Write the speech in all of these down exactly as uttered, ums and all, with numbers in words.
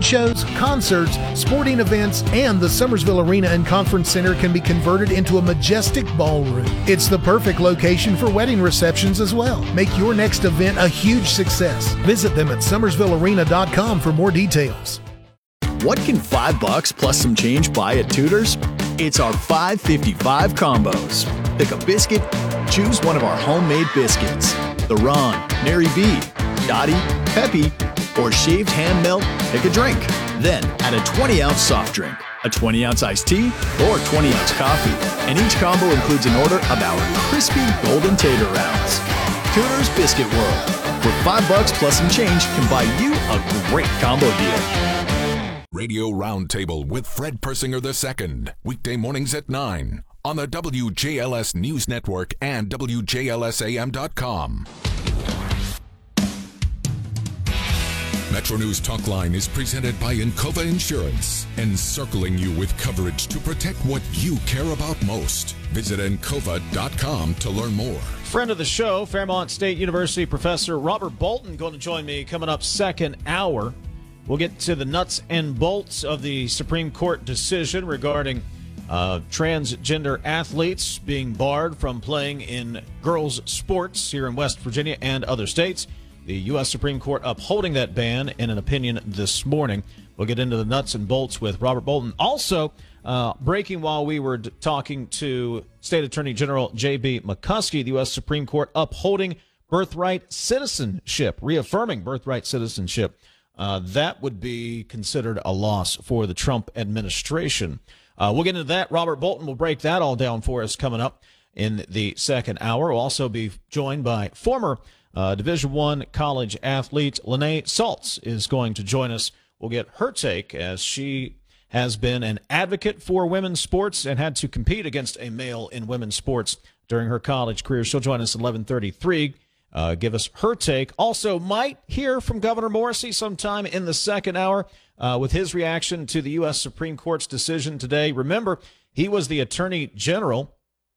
shows, concerts, sporting events, and the Summersville Arena and Conference Center can be converted into a majestic ballroom. It's the perfect location for wedding receptions as well. Make your next event a huge success. Visit them at summersville arena dot com for more details. What can five bucks plus some change buy at Tudor's? It's our five fifty-five combos. Pick a biscuit, choose one of our homemade biscuits. The Ron, Mary B, Dottie, Peppy, or shaved hand melt, pick a drink. Then add a twenty ounce soft drink, a twenty ounce iced tea, or twenty ounce coffee. And each combo includes an order of our crispy golden tater rounds. Tudor's Biscuit World, where five bucks plus some change can buy you a great combo deal. Radio Roundtable with Fred Persinger the Second, weekday mornings at nine on the W J L S News Network and W J L S A M dot com. Metro News Talk Line is presented by Encova Insurance, encircling you with coverage to protect what you care about most. Visit encova dot com to learn more. Friend of the show, Fairmont State University professor Robert Bolton, going to join me coming up second hour. We'll get to the nuts and bolts of the Supreme Court decision regarding uh, transgender athletes being barred from playing in girls' sports here in West Virginia and other states. The U S Supreme Court upholding that ban in an opinion this morning. We'll get into the nuts and bolts with Robert Bolton. Also, uh, breaking while we were d- talking to State Attorney General J B McCuskey, the U S Supreme Court upholding birthright citizenship, reaffirming birthright citizenship. Uh, that would be considered a loss for the Trump administration. Uh, we'll get into that. Robert Bolton will break that all down for us coming up in the second hour. We'll also be joined by former uh, Division One college athlete Lene Saltz is going to join us. We'll get her take as she has been an advocate for women's sports and had to compete against a male in women's sports during her college career. She'll join us at eleven thirty-three. Uh, give us her take. Also, might hear from Governor Morrisey sometime in the second hour uh, with his reaction to the U S Supreme Court's decision today. Remember, he was the Attorney General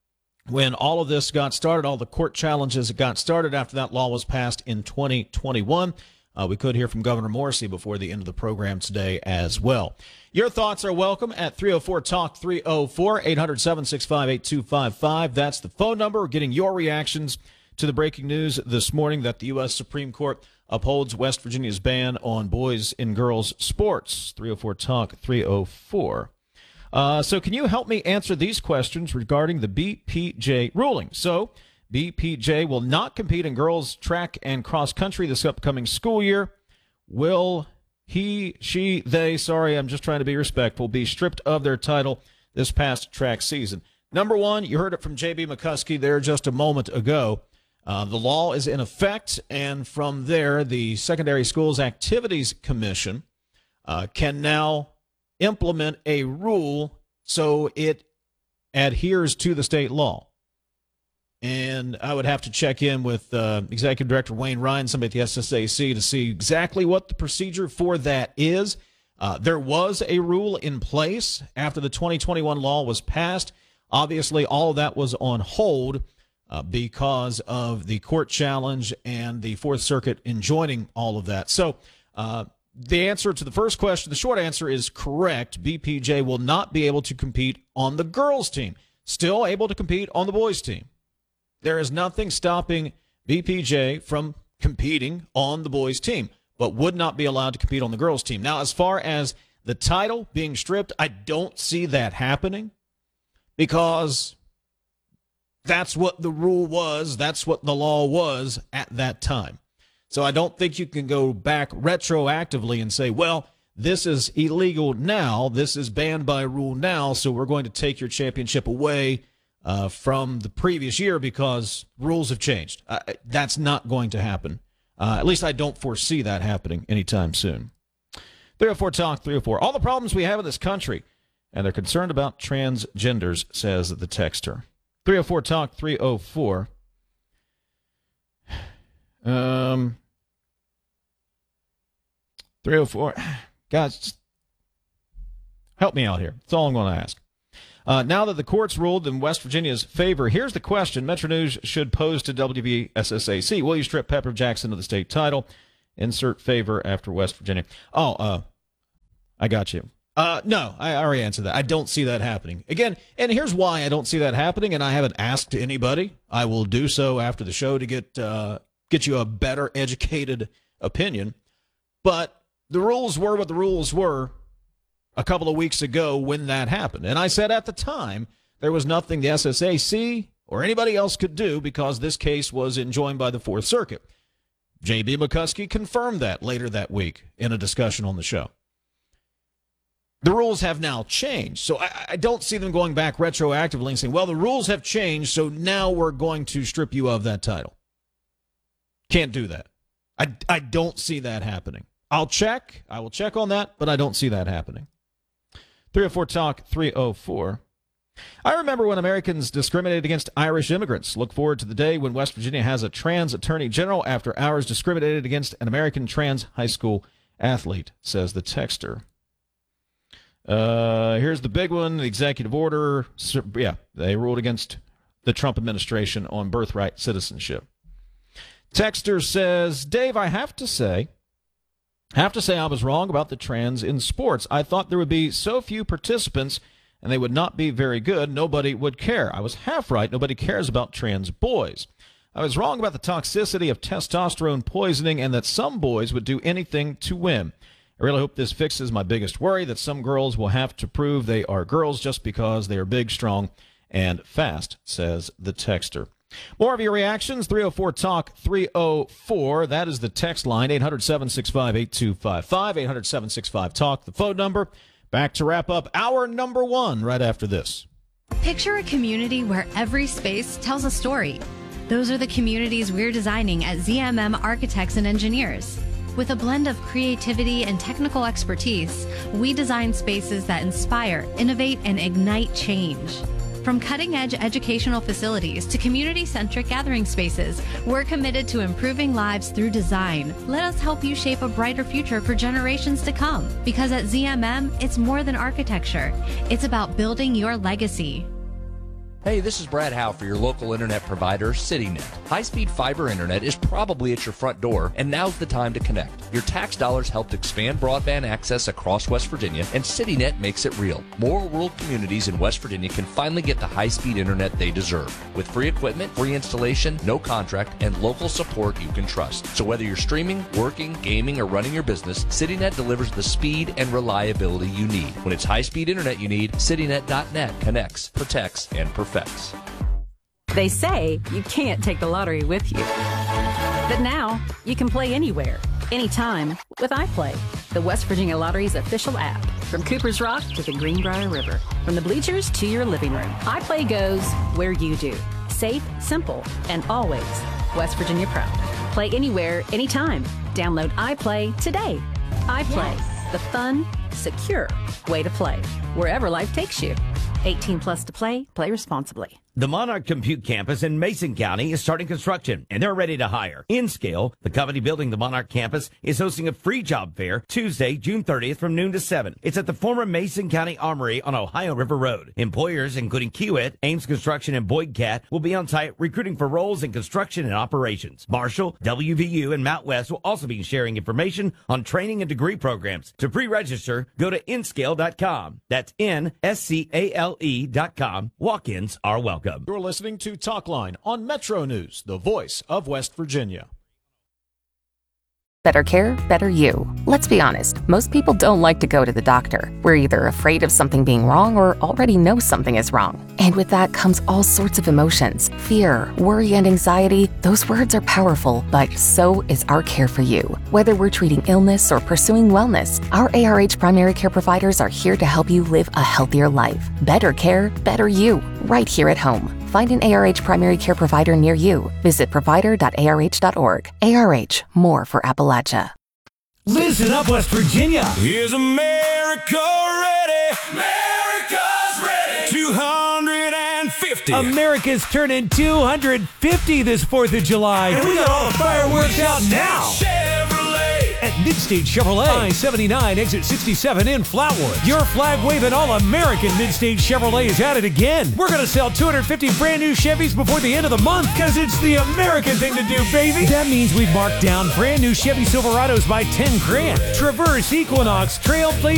when all of this got started, all the court challenges got started after that law was passed in twenty twenty-one. Uh, we could hear from Governor Morrisey before the end of the program today as well. Your thoughts are welcome at three oh four talk, three oh four, eight hundred, seven six five, eight two five five. That's the phone number. We're getting your reactions to the breaking news this morning that the U S Supreme Court upholds West Virginia's ban on boys and girls sports. three oh four talk, three oh four. Uh, so can you help me answer these questions regarding the B P J ruling? So B P J will not compete in girls track and cross country this upcoming school year. Will he, she, they, sorry, I'm just trying to be respectful, be stripped of their title this past track season? Number one, you heard it from J B McCuskey there just a moment ago. Uh, the law is in effect, and from there, the Secondary Schools Activities Commission uh, can now implement a rule so it adheres to the state law. And I would have to check in with uh, Executive Director Wayne Ryan, somebody at the S S A C, to see exactly what the procedure for that is. Uh, there was a rule in place after the twenty twenty-one law was passed. Obviously, all of that was on hold Uh, because of the court challenge and the Fourth Circuit enjoining all of that. So uh, the answer to the first question, the short answer is correct. B P J will not be able to compete on the girls' team. Still able to compete on the boys' team. There is nothing stopping B P J from competing on the boys' team, but would not be allowed to compete on the girls' team. Now, as far as the title being stripped, I don't see that happening because that's what the rule was. That's what the law was at that time. So I don't think you can go back retroactively and say, well, this is illegal now. This is banned by rule now. So we're going to take your championship away uh, from the previous year because rules have changed. Uh, that's not going to happen. Uh, at least I don't foresee that happening anytime soon. three oh four talk, three oh four. All the problems we have in this country, and they're concerned about transgenders, says the texter. three oh four talk, three oh four. Um, three oh four. Guys, just help me out here. That's all I'm going to ask. Uh, now that the courts ruled in West Virginia's favor, here's the question Metro News should pose to W B S S A C. Will you strip Pepper Jackson of the state title? Insert favor after West Virginia. Oh, uh, I got you. Uh, no, I already answered that. I don't see that happening. Again, and here's why I don't see that happening, and I haven't asked anybody. I will do so after the show to get uh, get you a better educated opinion. But the rules were what the rules were a couple of weeks ago when that happened. And I said at the time there was nothing the S S A C or anybody else could do because this case was enjoined by the Fourth Circuit. J B. McCuskey confirmed that later that week in a discussion on the show. The rules have now changed, so I, I don't see them going back retroactively and saying, well, the rules have changed, so now we're going to strip you of that title. Can't do that. I, I don't see that happening. I'll check. I will check on that, but I don't see that happening. three oh four Talk, three oh four. I remember when Americans discriminated against Irish immigrants. Look forward to the day when West Virginia has a trans attorney general after hours discriminated against an American trans high school athlete, says the texter. Uh, here's the big one, the executive order. Yeah, they ruled against the Trump administration on birthright citizenship. Texter says, Dave, I have to say, have to say I was wrong about the trans in sports. I thought there would be so few participants and they would not be very good. Nobody would care. I was half right. Nobody cares about trans boys. I was wrong about the toxicity of testosterone poisoning and that some boys would do anything to win. I really hope this fixes my biggest worry, that some girls will have to prove they are girls just because they are big, strong, and fast, says the texter. More of your reactions, three oh four Talk, three oh four. That is the text line, eight hundred, seven six five, eight two five five, eight hundred, seven six five, TALK, the phone number. Back to wrap up hour number one right after this. Picture a community where every space tells a story. Those are the communities we're designing at Z M M Architects and Engineers. With a blend of creativity and technical expertise, we design spaces that inspire, innovate, and ignite change. From cutting-edge educational facilities to community-centric gathering spaces, we're committed to improving lives through design. Let us help you shape a brighter future for generations to come. Because at Z M M, it's more than architecture. It's about building your legacy. Hey, this is Brad Howe for your local internet provider, CityNet. High-speed fiber internet is probably at your front door, and now's the time to connect. Your tax dollars helped expand broadband access across West Virginia, and CityNet makes it real. More rural communities in West Virginia can finally get the high-speed internet they deserve. With free equipment, free installation, no contract, and local support you can trust. So whether you're streaming, working, gaming, or running your business, CityNet delivers the speed and reliability you need. When it's high-speed internet you need, CityNet dot net connects, protects, and perfects. They say you can't take the lottery with you. But now, you can play anywhere, anytime with iPlay, the West Virginia Lottery's official app. From Cooper's Rock to the Greenbrier River, from the bleachers to your living room, iPlay goes where you do. Safe, simple, and always West Virginia proud. Play anywhere, anytime. Download iPlay today. iPlay, yes. The fun, secure way to play, wherever life takes you. eighteen plus to play. Play responsibly. The Monarch Compute Campus in Mason County is starting construction, and they're ready to hire. InScale, the company building the Monarch campus, is hosting a free job fair Tuesday, June thirtieth from noon to seven. It's at the former Mason County Armory on Ohio River Road. Employers, including Kiewit, Ames Construction, and Boyd Cat, will be on site recruiting for roles in construction and operations. Marshall, W V U, and Mount West will also be sharing information on training and degree programs. To pre-register, go to inscale dot com. That's N S C A L E dot com. Walk-ins are welcome. You're listening to Talkline on Metro News, the voice of West Virginia. Better care, better you. Let's be honest, most people don't like to go to the doctor. We're either afraid of something being wrong or already know something is wrong. And with that comes all sorts of emotions. Fear, worry, and anxiety. Those words are powerful, but so is our care for you. Whether we're treating illness or pursuing wellness, our A R H primary care providers are here to help you live a healthier life. Better care, better you. Right here at home. Find an A R H primary care provider near you. Visit provider dot A R H dot org. A R H, more for Appalachia. Listen up, West Virginia. Is America ready? America's ready. two hundred fifty. America's turning two hundred fifty this fourth of July. And we got all the fireworks out now. At Midstage Chevrolet, I seventy-nine, exit sixty-seven in Flatwood. Your flag-waving all-American Midstage Chevrolet is at it again. We're going to sell two hundred fifty brand new Chevys before the end of the month because it's the American thing to do, baby. That means we've marked down brand new Chevy Silverados by ten grand. Traverse, Equinox, Trailblazer,